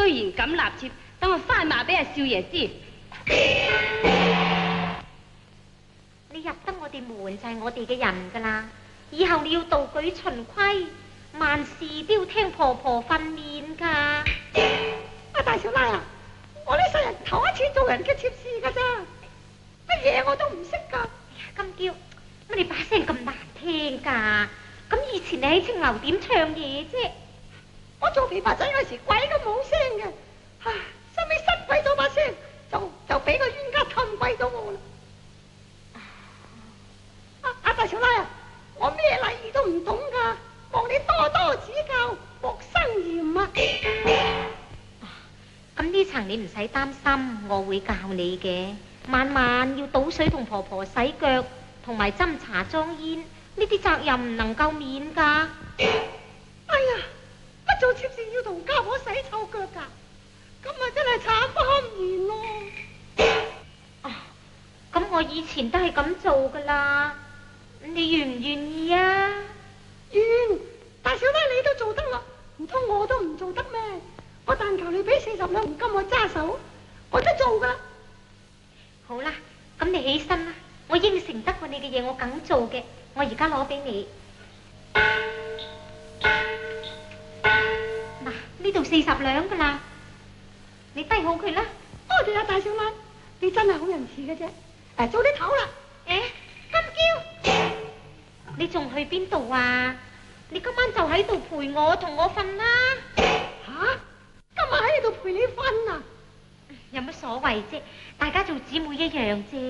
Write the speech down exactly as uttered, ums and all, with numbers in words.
居然敢納妾，等我翻話俾阿少爺知。 你入得我哋門就係我哋嘅人噶啦，以後你要道舉循規，萬事都要聽婆婆訓勉噶。 阿大少奶啊，我呢世人頭一次做人嘅妾侍噶咋，乜嘢我都唔識噶。 哎呀，金嬌，乜你把聲咁難聽噶？咁以前你喺清流點唱嘢啫？ 我做琵琶仔嗰時鬼咁冇聲嘅，唉，收尾失鬼咗把聲，就就俾個冤家氹鬼咗我啦。阿阿大少奶啊，我咩禮儀都唔懂噶，望你多多指教，莫生嫌啊！ 咁呢層你唔使擔心，我會教你嘅。晚晚要倒水同婆婆洗腳，同埋斟茶裝煙，呢啲責任唔能夠免噶。 哎呀，乜做妾侍要同家婆洗臭腳噶？咁啊真係慘不堪言咯！ 啊，咁我以前都係咁做噶啦，你願唔願意啊？ 願，大少奶你都做得啦，唔通我都唔做得咩？我但求你俾四十兩銀金我揸手，我都做噶啦。 好啦，咁你起身啦，我應承得過你嘅嘢，我梗做嘅。我而家攞俾你。嗱，呢度四十兩噶啦，你低好佢啦。 多謝阿大少奶，你真係好人慈嘅啫。誒，早啲唞啦。 誒，金嬌，你仲去邊度啊？你今晚就喺度陪我，同我瞓啦。 吓？今晚喺度陪你瞓啊？ 有乜所謂啫？大家做姊妹一樣啫。